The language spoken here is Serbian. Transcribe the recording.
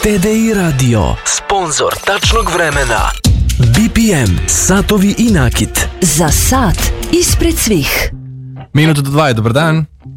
TDI Radio, sponzor tačnog vremena. BPM, satovi i nakit. Za sat ispred svih. Minuto do 2, dobar dan.